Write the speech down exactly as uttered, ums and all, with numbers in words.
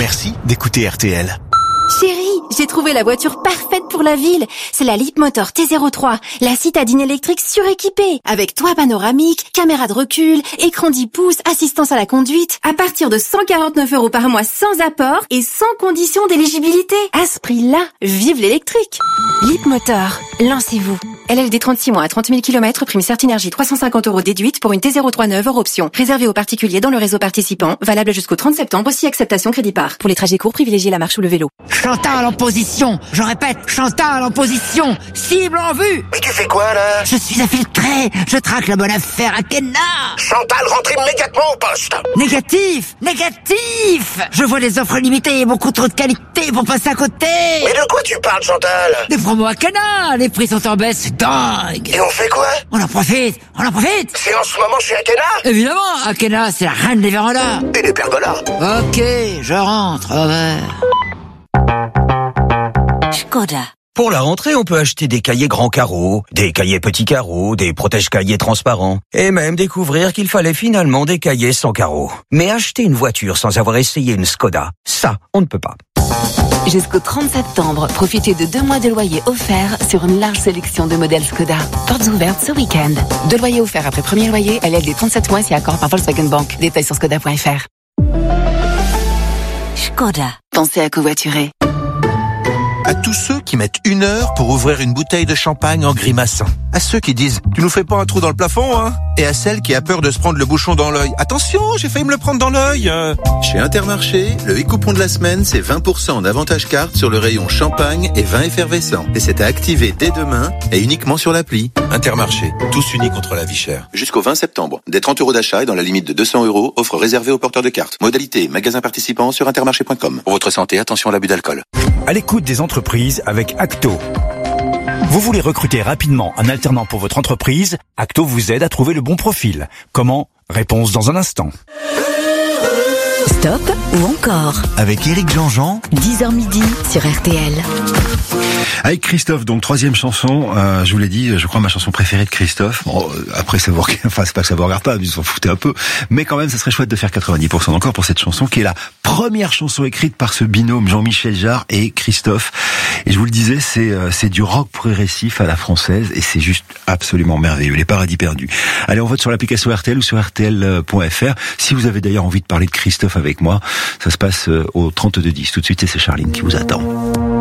Merci d'écouter R T L. Chérie, j'ai trouvé la voiture parfaite pour la ville. C'est la Leapmotor T zéro trois, la citadine électrique suréquipée, avec toit panoramique, caméra de recul, écran dix pouces, assistance à la conduite, à partir de cent quarante-neuf euros par mois sans apport et sans condition d'éligibilité. À ce prix-là, vive l'électrique. Leapmotor, lancez-vous. L L D trente-six mois à trente mille kilomètres, prime Certinergie trois cent cinquante euros déduite pour une T zéro trois neuve hors option. Réservé aux particuliers dans le réseau participant, valable jusqu'au trente septembre, aussi acceptation crédit par. Pour les trajets courts, privilégiez la marche ou le vélo. Chantal en position, je répète, Chantal en position, cible en vue. Mais tu fais quoi là? Je suis infiltré, je traque la bonne affaire à Kenna. Chantal, rentre immédiatement au poste. Négatif, négatif. Je vois les offres limitées, beaucoup trop de qualité pour passer à côté. Mais de quoi tu parles, Chantal? Des promos à Kenna, les prix sont en baisse, c'est dingue. Et on fait quoi? On en profite, on en profite. C'est en ce moment chez Akena? Évidemment, Akena, c'est la reine des vérandas. Et des pergolas. Ok, je rentre, au revoir. Skoda. Pour la rentrée, on peut acheter des cahiers grands carreaux, des cahiers petits carreaux, des protège-cahiers transparents, et même découvrir qu'il fallait finalement des cahiers sans carreaux. Mais acheter une voiture sans avoir essayé une Skoda, ça, on ne peut pas. Jusqu'au trente septembre, profitez de deux mois de loyer offerts sur une large sélection de modèles Skoda. Portes ouvertes ce week-end. Deux loyers offerts après premier loyer, L L D trente-sept mois si accord par Volkswagen Bank. Détails sur skoda point f r. Skoda. Pensez à covoiturer. À tous ceux qui mettent une heure pour ouvrir une bouteille de champagne en grimaçant. À ceux qui disent « Tu nous fais pas un trou dans le plafond, hein ?» Et à celle qui a peur de se prendre le bouchon dans l'œil. « Attention, j'ai failli me le prendre dans l'œil !» Chez Intermarché, le e-coupon de la semaine, c'est vingt pour cent d'avantage carte sur le rayon champagne et vin effervescent. Et c'est à activer dès demain et uniquement sur l'appli. Intermarché, tous unis contre la vie chère. Jusqu'au vingt septembre. Des trente euros d'achat et dans la limite de deux cents euros, offre réservée aux porteurs de cartes. Modalité, magasin participant sur intermarché point com. Pour votre santé, attention à l'abus d'alcool. À l'écoute des entreprises avec Acto. Vous voulez recruter rapidement un alternant pour votre entreprise? Acto vous aide à trouver le bon profil. Comment? Réponse dans un instant. Stop ou encore? Avec Éric Jean-Jean. dix heures midi sur R T L. Avec Christophe, donc troisième chanson, euh, je vous l'ai dit, je crois ma chanson préférée de Christophe. Bon, après ça vous, enfin c'est pas que ça vous regarde pas, ils s'en foutaient un peu, mais quand même ça serait chouette de faire quatre-vingt-dix pour cent encore pour cette chanson qui est la première chanson écrite par ce binôme Jean-Michel Jarre et Christophe. Et je vous le disais, c'est euh, c'est du rock progressif à la française et c'est juste absolument merveilleux, les paradis perdus. Allez, on vote sur l'application R T L ou sur R T L point F R. Si vous avez d'ailleurs envie de parler de Christophe avec moi, ça se passe au trente-deux dix. Tout de suite, c'est Charline qui vous attend.